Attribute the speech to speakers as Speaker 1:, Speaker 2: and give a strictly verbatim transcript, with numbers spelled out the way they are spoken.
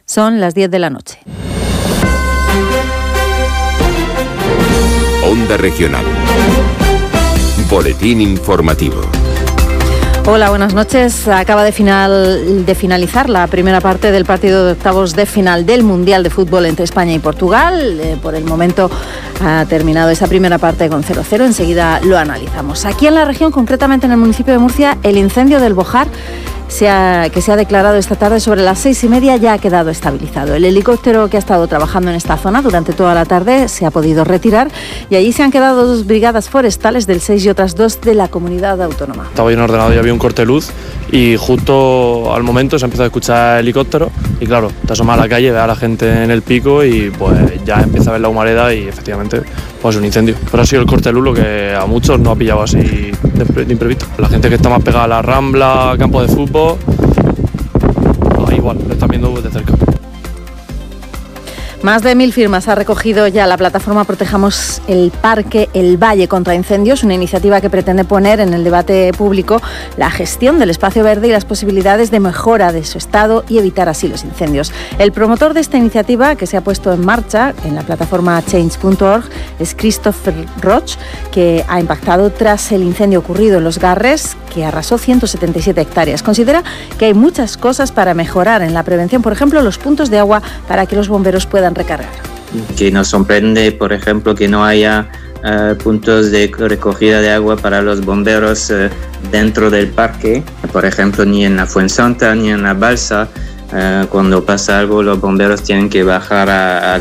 Speaker 1: Son las diez de la noche.
Speaker 2: Onda Regional. Boletín informativo.
Speaker 1: Hola, buenas noches. Acaba de, final, de finalizar la primera parte del partido de octavos de final del Mundial de Fútbol entre España y Portugal. Eh, por el momento ha terminado esa primera parte con cero cero. Enseguida lo analizamos. Aquí en la región, concretamente en el municipio de Murcia, el incendio del Bojar se ha, que se ha declarado esta tarde sobre las seis y media ya ha quedado estabilizado. El helicóptero que ha estado trabajando en esta zona durante toda la tarde se ha podido retirar y allí se han quedado dos brigadas forestales del seis y otras dos de la comunidad autónoma.
Speaker 3: Estaba bien ordenado y había un corte de luz y justo al momento se empezó a escuchar helicóptero y claro, te asomas a la calle, ves a la gente en el pico y pues ya empieza a ver la humareda y efectivamente pues un incendio. Pero ha sido el corte de luz lo que a muchos nos ha pillado así de, de imprevisto. La gente que está más pegada a la Rambla, campo de fútbol, pues, igual, lo están viendo de cerca.
Speaker 1: Más de mil firmas ha recogido ya la plataforma Protejamos el Parque El Valle contra Incendios, una iniciativa que pretende poner en el debate público la gestión del espacio verde y las posibilidades de mejora de su estado y evitar así los incendios. El promotor de esta iniciativa, que se ha puesto en marcha en la plataforma change punto org, es Christopher Roch, que ha impactado tras el incendio ocurrido en Los Garres, que arrasó ciento setenta y siete hectáreas. Considera que hay muchas cosas para mejorar en la prevención, por ejemplo, los puntos de agua para que los bomberos puedan recargar.
Speaker 4: Que nos sorprende, por ejemplo, que no haya uh, puntos de recogida de agua para los bomberos uh, dentro del parque, por ejemplo, ni en la Fuensanta ni en la Balsa. Uh, cuando pasa algo, los bomberos tienen que bajar a, a